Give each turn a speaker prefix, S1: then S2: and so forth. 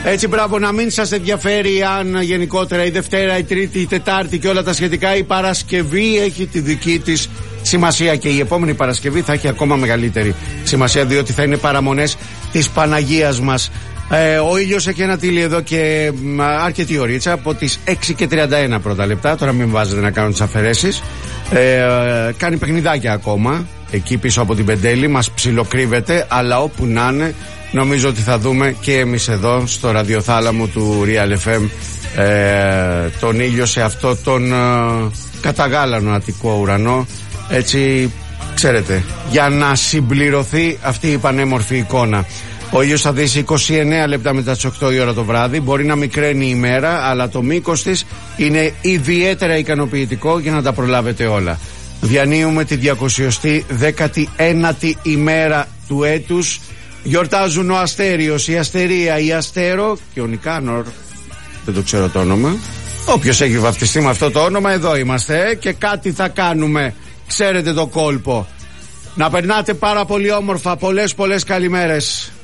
S1: Έτσι, μπράβο, να μην σας ενδιαφέρει αν γενικότερα η Δευτέρα, η Τρίτη, η Τετάρτη και όλα τα σχετικά. Η Παρασκευή έχει τη δική της σημασία και η επόμενη Παρασκευή θα έχει ακόμα μεγαλύτερη σημασία, διότι θα είναι παραμονές της Παναγίας μας. Ο ήλιος έχει ανατείλει εδώ και αρκετή ωρίτσα, από τις 6:31 πρώτα λεπτά. Τώρα μην βάζετε να κάνω τις αφαιρέσεις. Κάνει παιχνιδάκια ακόμα εκεί πίσω από την Πεντέλη, μας ψιλοκρύβεται, αλλά όπου να είναι νομίζω ότι θα δούμε και εμείς εδώ στο ραδιοθάλαμο του Real FM τον ήλιο σε αυτό τον καταγάλανο αττικό ουρανό, έτσι ξέρετε, για να συμπληρωθεί αυτή η πανέμορφη εικόνα. Ο ήλιος θα δύσει 29 λεπτά μετά τις 8 η ώρα το βράδυ. Μπορεί να μικραίνει η μέρα, αλλά το μήκος της είναι ιδιαίτερα ικανοποιητικό για να τα προλάβετε όλα. Διανύουμε τη 219η ημέρα του έτους. Γιορτάζουν ο Αστέριος, η Αστερία, η Αστέρο και ο Νικάνορ. Δεν το ξέρω το όνομα. Όποιος έχει βαφτιστεί με αυτό το όνομα, εδώ είμαστε και κάτι θα κάνουμε. Ξέρετε το κόλπο. Να περνάτε πάρα πολύ όμορφα. Πολλές καλημέρες.